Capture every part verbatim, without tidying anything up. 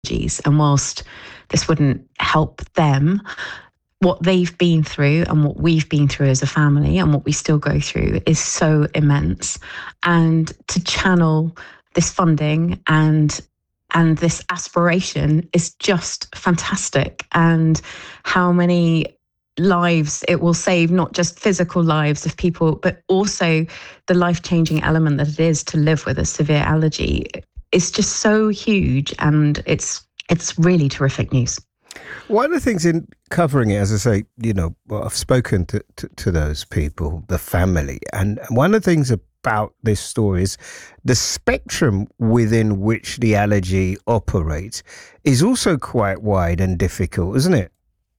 And whilst this wouldn't help them, what they've been through and what we've been through as a family and what we still go through is so immense. And to channel this funding and and this aspiration is just fantastic. And how many lives it will save, not just physical lives of people, but also the life-changing element that it is to live with a severe allergy. It's just so huge, and it's it's really terrific news. One of the things in covering it, as I say, you know, well, I've spoken to, to, to those people, the family, and one of the things about this story is the spectrum within which the allergy operates is also quite wide and difficult, isn't it?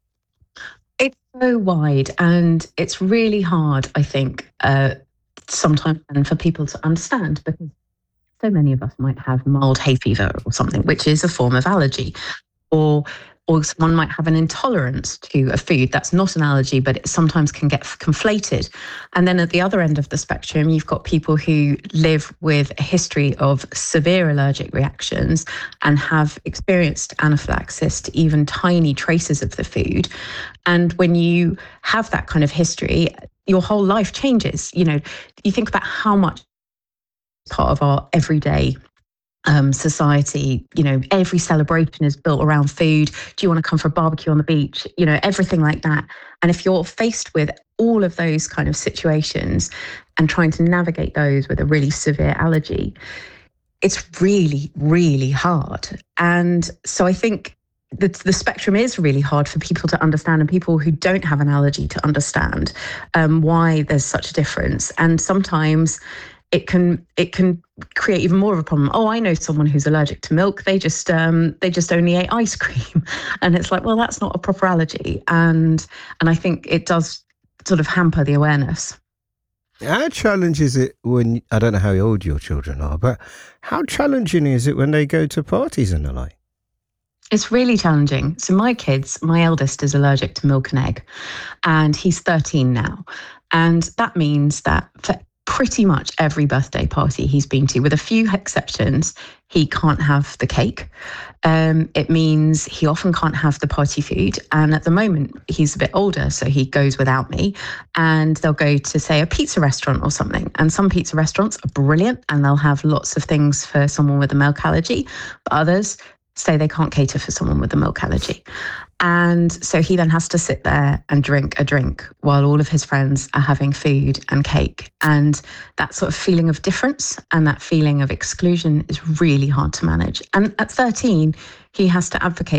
It's so wide, and it's really hard, I think, uh, sometimes and for people to understand, because so many of us might have mild hay fever or something, which is a form of allergy, or or someone might have an intolerance to a food that's not an allergy, but it sometimes can get conflated. And then at the other end of the spectrum, you've got people who live with a history of severe allergic reactions and have experienced anaphylaxis to even tiny traces of the food. And when you have that kind of history, your whole life changes. You know, you think about how much part of our everyday Um, society, you know, every celebration is built around food. Do you want to come for a barbecue on the beach? You know, everything like that. And if you're faced with all of those kind of situations and trying to navigate those with a really severe allergy, it's really, really hard. And so I think the, the spectrum is really hard for people to understand, and people who don't have an allergy to understand um, why there's such a difference. And sometimes it can it can create even more of a problem. Oh, I know someone who's allergic to milk. They just um, they just only ate ice cream, and it's like, well, that's not a proper allergy. And and I think it does sort of hamper the awareness. How challenging is it when, I don't know how old your children are, but how challenging is it when they go to parties and the like? It's really challenging. So my kids, my eldest is allergic to milk and egg, and he's thirteen now. And that means that for pretty much every birthday party he's been to, with a few exceptions, he can't have the cake. Um, it means he often can't have the party food. And at the moment, he's a bit older, so he goes without me. And they'll go to, say, a pizza restaurant or something. And some pizza restaurants are brilliant, and they'll have lots of things for someone with a milk allergy. But others say they can't cater for someone with a milk allergy. And so he then has to sit there and drink a drink while all of his friends are having food and cake. And that sort of feeling of difference and that feeling of exclusion is really hard to manage. And at thirteen, he has to advocate